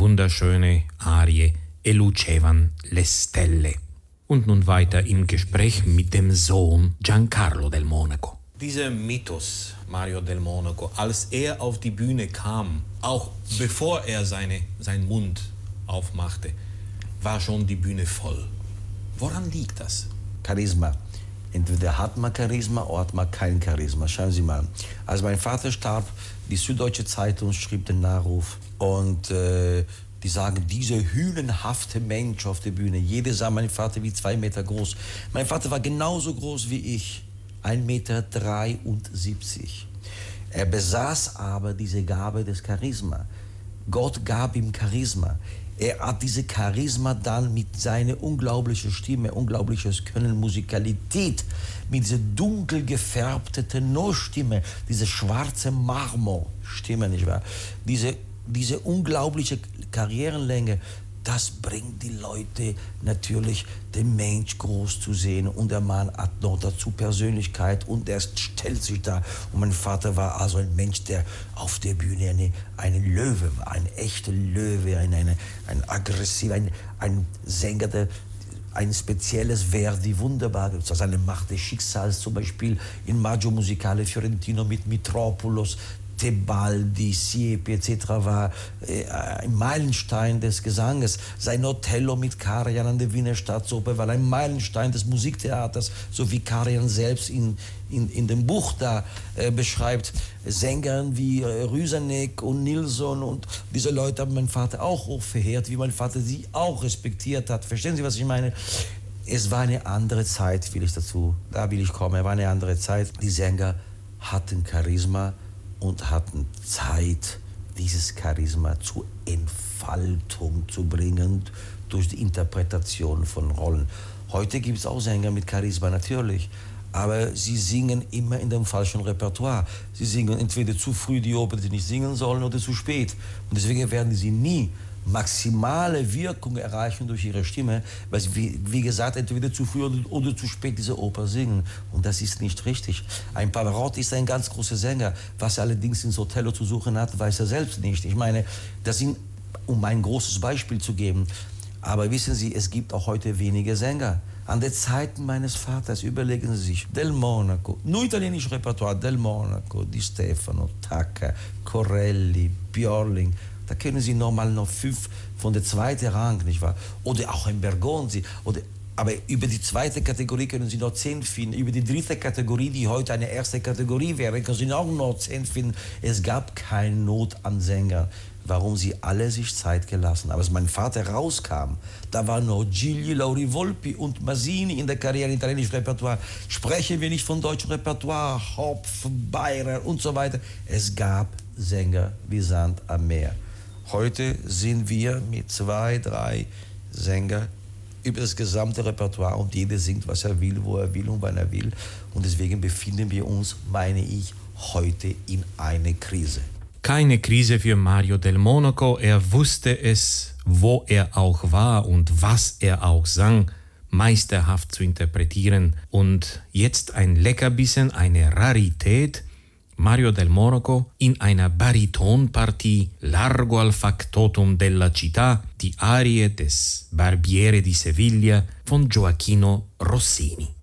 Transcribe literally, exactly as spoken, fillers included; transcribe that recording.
wunderschöne Arie E lucevan le stelle. Und nun weiter im Gespräch mit dem Sohn Giancarlo del Monaco. Dieser Mythos, Mario del Monaco, als er auf die Bühne kam, auch bevor er seine, seinen Mund aufmachte, war schon die Bühne voll. Woran liegt das? Charisma. Entweder hat man Charisma oder hat man kein Charisma. Schauen Sie mal, als mein Vater starb, die Süddeutsche Zeitung schrieb den Nachruf und äh, die sagen, dieser hünenhafte Mensch auf der Bühne. Jeder sah meinen Vater wie zwei Meter groß. Mein Vater war genauso groß wie ich, ein Meter dreiundsiebzig. Er besaß aber diese Gabe des Charisma. Gott gab ihm Charisma. Er hat diese Charisma dann mit seiner unglaublichen Stimme, unglaubliches Können, Musikalität, mit dieser dunkel gefärbten Tenorstimme, diese schwarze Marmorstimme, nicht wahr? Diese, diese unglaubliche Karrierenlänge, das bringt die Leute natürlich, den Mensch groß zu sehen. Und der Mann hat noch dazu Persönlichkeit und er stellt sich da. Und mein Vater war also ein Mensch, der auf der Bühne eine, eine Löwe war, ein echter Löwe, ein, eine, ein aggressiver, ein, ein Sänger, der ein spezielles Verdi, wunderbar, das eine Macht des Schicksals, zum Beispiel in Maggio Musicale Fiorentino mit Mitropoulos, Tebaldi, Siepi et cetera war äh, ein Meilenstein des Gesanges. Sein Othello mit Karajan an der Wiener Staatsoper war ein Meilenstein des Musiktheaters, so wie Karajan selbst in, in, in dem Buch da äh, beschreibt. Sängern wie äh, Rüsanek und Nilsson und diese Leute haben mein Vater auch hoch verehrt, wie mein Vater sie auch respektiert hat. Verstehen Sie, was ich meine? Es war eine andere Zeit, will ich dazu, da will ich kommen. Es war eine andere Zeit. Die Sänger hatten Charisma und hatten Zeit, dieses Charisma zur Entfaltung zu bringen durch die Interpretation von Rollen. Heute gibt es auch Sänger mit Charisma, natürlich, aber sie singen immer in dem falschen Repertoire. Sie singen entweder zu früh die Oper, die sie nicht singen sollen, oder zu spät. Und deswegen werden sie nie maximale Wirkung erreichen durch ihre Stimme, weil sie, wie, wie gesagt, entweder zu früh oder, oder zu spät diese Oper singen. Und das ist nicht richtig. Ein Pavarotti ist ein ganz großer Sänger. Was er allerdings ins Othello zu suchen hat, weiß er selbst nicht. Ich meine, das sind, um ein großes Beispiel zu geben, aber wissen Sie, es gibt auch heute wenige Sänger. An den Zeiten meines Vaters, überlegen Sie sich, Del Monaco, nur italienisches Repertoire, Del Monaco, Di Stefano, Tacca, Corelli, Björling. Da kennen Sie normal noch fünf von der zweiten Rang, nicht wahr? Oder auch ein Bergonzi. Oder, aber über die zweite Kategorie können Sie noch zehn finden. Über die dritte Kategorie, die heute eine erste Kategorie wäre, können Sie auch noch zehn finden. Es gab keine Not an Sängern, warum sie alle sich Zeit gelassen haben. Als mein Vater rauskam, da waren noch Gigli, Lauri Volpi und Masini in der Karriere im italienischen Repertoire. Sprechen wir nicht von deutschem Repertoire, Hopf, Bayer und so weiter. Es gab Sänger wie Sand am Meer. Heute sind wir mit zwei, drei Sängern über das gesamte Repertoire und jeder singt, was er will, wo er will und wann er will. Und deswegen befinden wir uns, meine ich, heute in einer Krise. Keine Krise für Mario del Monaco. Er wusste es, wo er auch war und was er auch sang, meisterhaft zu interpretieren. Und jetzt ein Leckerbissen, eine Rarität. Mario del Monaco in einer Baritonpartie Largo al factotum della città, die Arie des Barbiere di Sevilla von Gioacchino Rossini.